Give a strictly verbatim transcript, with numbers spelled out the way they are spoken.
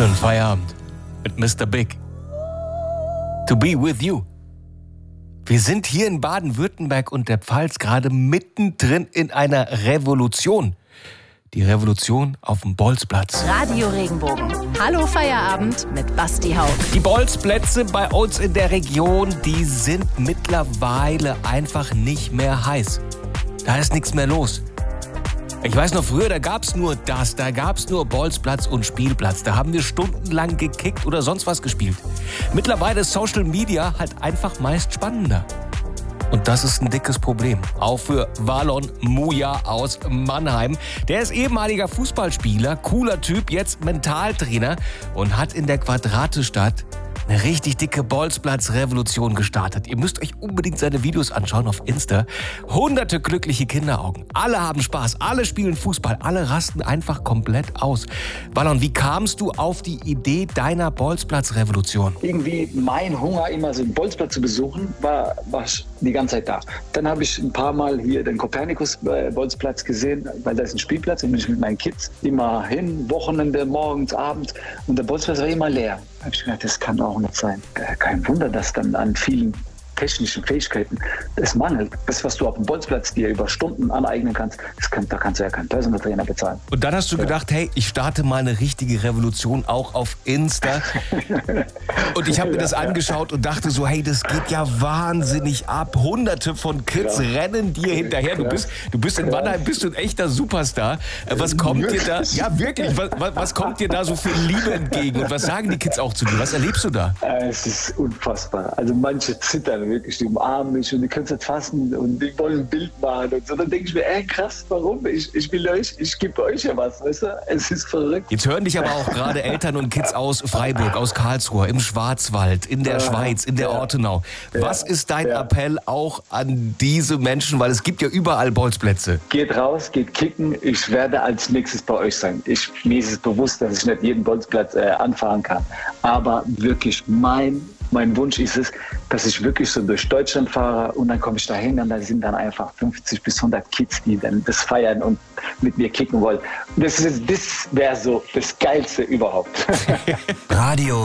Schönen Feierabend mit Mister Big. To be with you. Wir sind hier in Baden-Württemberg und der Pfalz gerade mittendrin in einer Revolution. Die Revolution auf dem Bolzplatz. Radio Regenbogen. Hallo Feierabend mit Basti Haug. Die Bolzplätze bei uns in der Region, die sind mittlerweile einfach nicht mehr heiß. Da ist nichts mehr los. Ich weiß noch, früher, da gab's nur das, da gab's nur Bolzplatz und Spielplatz. Da haben wir stundenlang gekickt oder sonst was gespielt. Mittlerweile ist Social Media halt einfach meist spannender. Und das ist ein dickes Problem. Auch für Valon Muja aus Mannheim. Der ist ehemaliger Fußballspieler, cooler Typ, jetzt Mentaltrainer und hat in der Quadratestadt eine richtig dicke Bolzplatz-Revolution gestartet. Ihr müsst euch unbedingt seine Videos anschauen auf Insta. Hunderte glückliche Kinderaugen. Alle haben Spaß, alle spielen Fußball, alle rasten einfach komplett aus. Valon, wie kamst du auf die Idee deiner Bolzplatz-Revolution? Irgendwie mein Hunger, immer so einen Bolzplatz zu besuchen, war, war die ganze Zeit da. Dann habe ich ein paar Mal hier den Kopernikus-Bolzplatz gesehen, weil da ist ein Spielplatz. Da bin ich mit meinen Kids immer hin, Wochenende, morgens, abends. Und der Bolzplatz war immer leer. Da habe ich gedacht, das kann auch nicht sein. Kein Wunder, dass dann an vielen technischen Fähigkeiten es mangelt. Das, was du auf dem Bolzplatz dir über Stunden aneignen kannst, das kann, da kannst du ja keinen Personal Trainer bezahlen. Und dann hast du ja gedacht, hey, ich starte mal eine richtige Revolution auch auf Insta. Und ich habe mir das angeschaut und dachte so, hey, das geht ja wahnsinnig ab. Hunderte von Kids ja. rennen dir hinterher. Du bist, du bist in Mannheim, bist du ein echter Superstar. Was kommt dir da? Ja, wirklich. Was, was kommt dir da so viel Liebe entgegen? Und was sagen die Kids auch zu dir? Was erlebst du da? Es ist unfassbar. Also manche zittern wirklich, die umarmen mich und die können es nicht fassen und die wollen ein Bild machen und so. Dann denke ich mir, ey krass, warum? Ich, ich will euch, ich gebe euch ja was, weißt du? Es ist verrückt. Jetzt hören dich aber auch gerade Eltern und Kids aus Freiburg, aus Karlsruhe, im Schwarzwald, in der ja, Schweiz, in der ja. Ortenau. Was ja. ist dein ja. Appell auch an diese Menschen? Weil es gibt ja überall Bolzplätze. Geht raus, geht kicken. Ich werde als nächstes bei euch sein. Ich, mir ist es bewusst, dass ich nicht jeden Bolzplatz äh, anfahren kann. Aber wirklich mein Mein Wunsch ist es, dass ich wirklich so durch Deutschland fahre und dann komme ich da hin und da sind dann einfach fünfzig bis hundert Kids, die dann das feiern und mit mir kicken wollen. Das, das wäre so das Geilste überhaupt. Radio